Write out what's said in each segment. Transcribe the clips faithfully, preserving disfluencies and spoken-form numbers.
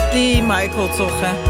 Die Michael toch, hè?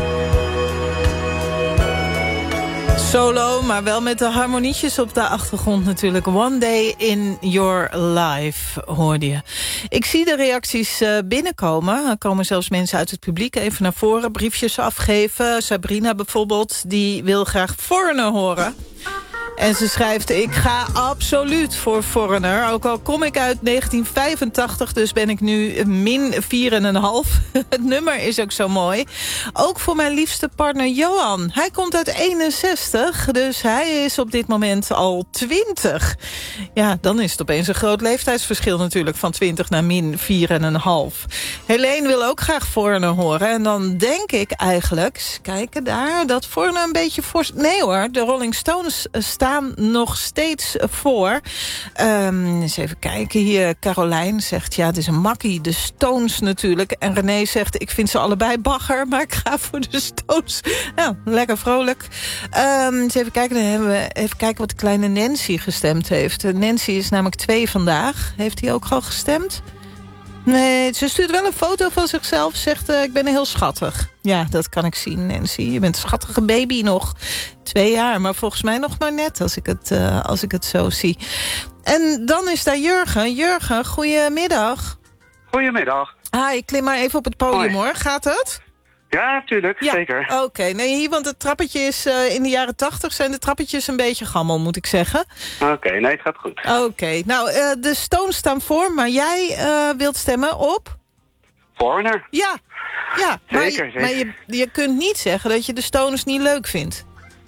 Solo, maar wel met de harmonietjes op de achtergrond natuurlijk. One Day in Your Life, hoorde je. Ik zie de reacties uh, binnenkomen. Er komen zelfs mensen uit het publiek even naar voren. Briefjes afgeven. Sabrina bijvoorbeeld, die wil graag Foreigner horen. En ze schrijft, ik ga absoluut voor Foreigner. Ook al kom ik uit negentien vijfentachtig, dus ben ik nu min vier komma vijf. Het nummer is ook zo mooi. Ook voor mijn liefste partner Johan. Hij komt uit eenenzestig, dus hij is op dit moment al twintig. Ja, dan is het opeens een groot leeftijdsverschil natuurlijk... van twintig naar min vier komma vijf. Helene wil ook graag Foreigner horen. En dan denk ik eigenlijk, kijken daar, dat Foreigner een beetje voor... Nee hoor, de Rolling Stones staan nog steeds voor. Um, eens even kijken hier. Carolijn zegt, ja, het is een makkie. De Stones natuurlijk. En René zegt, ik vind ze allebei bagger, maar ik ga voor de Stones. Nou, lekker vrolijk. Um, eens even kijken, dan hebben we even kijken wat de kleine Nancy gestemd heeft. Nancy is namelijk twee vandaag. Heeft hij ook al gestemd? Nee, ze stuurt wel een foto van zichzelf. Zegt, uh, ik ben heel schattig. Ja, dat kan ik zien, Nancy. Je bent een schattige baby nog. Twee jaar, maar volgens mij nog maar net... als ik het, uh, als ik het zo zie. En dan is daar Jurgen. Jurgen, goedemiddag. Goedemiddag. Hi, klim maar even op het podium. Hoi. Hoor. Gaat het? Ja, tuurlijk. Ja. Zeker. Oké, okay. Nee, hier, want het trappetje is... Uh, in de jaren tachtig zijn de trappetjes een beetje gammel, moet ik zeggen. Oké, okay, nee, het gaat goed. Oké, okay. Nou, uh, de Stones staan voor, maar jij uh, wilt stemmen op... Foreigner? Ja, ja. Maar, zeker, je, zeker. maar je, je kunt niet zeggen dat je de Stones niet leuk vindt.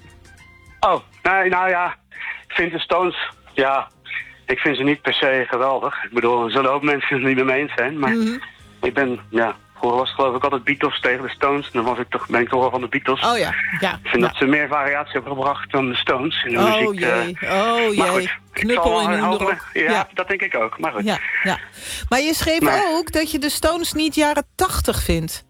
Oh, nee, nou ja, ik vind de Stones, ja, ik vind ze niet per se geweldig. Ik bedoel, er zullen ook mensen het niet mee eens zijn, maar mm-hmm. ik ben, ja, vroeger was het geloof ik altijd Beatles tegen de Stones. Dan was ik toch, ben ik toch wel van de Beatles. Oh ja, ja. Ik vind ja. dat ze meer variatie hebben gebracht dan de Stones in de oh muziek. Jee. Uh, oh jee, goed, knuppel in hun rok. Ja, ja, dat denk ik ook, maar goed. Ja, ja. Maar je schreef maar, ook dat je de Stones niet jaren tachtig vindt.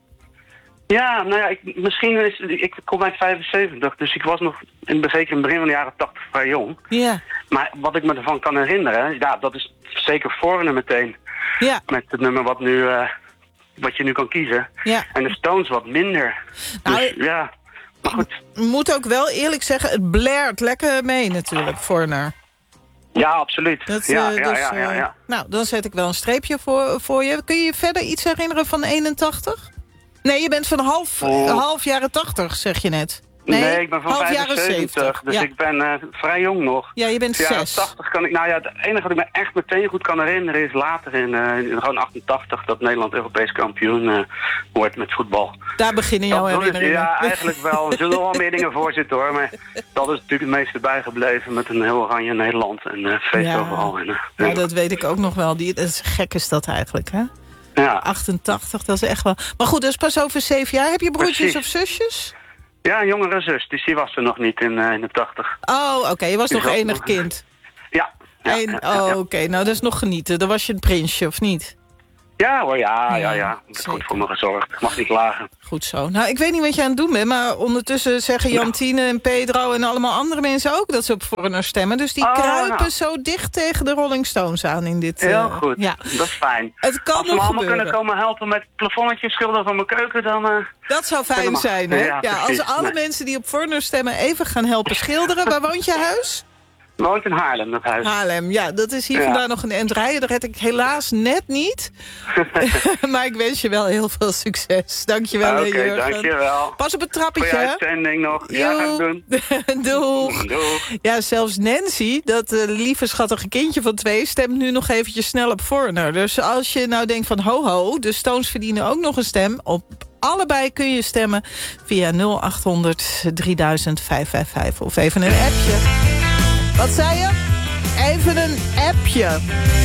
Ja, nou ja, ik, misschien is... Ik kom uit vijfenzeventig, dus ik was nog in, zeker in het begin van de jaren tachtig vrij jong. Ja. Maar wat ik me ervan kan herinneren, ja, dat is zeker Foreigner meteen. Ja. Met het nummer wat, nu, uh, wat je nu kan kiezen. Ja. En de Stones wat minder. Nou, dus ja, maar goed. Ik moet ook wel eerlijk zeggen, het blaert lekker mee natuurlijk, Foreigner. Ja, absoluut. Dat, ja, uh, ja, dus, ja, ja, ja. Uh, nou, dan zet ik wel een streepje voor, voor je. Kun je je verder iets herinneren van eenentachtig? Nee, je bent van half, oh. half jaren tachtig, zeg je net. Nee, nee ik ben van vijfenzeventig, dus ja. ik ben uh, vrij jong nog. Ja, je bent dus ja, zes. tachtig kan ik, nou ja, het enige wat ik me echt meteen goed kan herinneren is later in, uh, in gewoon achtentachtig dat Nederland Europees kampioen uh, wordt met voetbal. Daar beginnen jouw dat, herinneringen. Ja, eigenlijk wel. Er zullen wel meer dingen voor zitten hoor, maar dat is natuurlijk het meeste bijgebleven met een heel oranje Nederland en uh, feest ja. overal. En, uh, ja, ja, dat weet ik ook nog wel. Die, dat is, gek is dat eigenlijk, hè? Ja. achtentachtig, dat is echt wel... Maar goed, dat is pas over zeven jaar. Heb je broertjes Precies. of zusjes? Ja, een jongere zus, dus die was er nog niet in, uh, in de tachtig. Oh, oké, okay. Je was die nog enig nog... kind. Ja. ja, en, ja, ja oh, ja. oké, okay. Nou dat is nog genieten. Dan was je een prinsje, of niet? Ja hoor, ja, ja, ja. ja. Ik heb goed voor me gezorgd. Ik mag niet klagen. Goed zo. Nou, ik weet niet wat je aan het doen bent, maar ondertussen zeggen Jantine en Pedro en allemaal andere mensen ook dat ze op Foreigner stemmen. Dus die oh, kruipen nou. zo dicht tegen de Rolling Stones aan in dit... Heel uh, goed, ja. dat is fijn. Het kan Als ze nog me allemaal gebeuren. kunnen komen helpen met plafonnetjes schilderen van mijn keuken, dan... Uh, dat zou fijn zijn, hè? Ja, ja, als alle nee. mensen die op Foreigner stemmen even gaan helpen schilderen. Waar woont je huis? Woont in Haarlem, dat huis. Haarlem, ja, dat is hier ja. vandaan nog een eind rijden. Dat red ik helaas net niet. Maar ik wens je wel heel veel succes. Dankjewel, Oké, okay, Jurgen. dankjewel. Pas op het trappetje, hè? Goeie uitzending nog. Joe. Ja, ga ik doen. Doeg. Doeg. Ja, zelfs Nancy, dat uh, lieve schattige kindje van twee... stemt nu nog eventjes snel op Foreigner. Dus als je nou denkt van ho ho, de Stones verdienen ook nog een stem... op allebei kun je stemmen via nul acht honderd drieduizend vijfhonderdvijfenvijftig of even een appje. Wat zei je? Even een appje.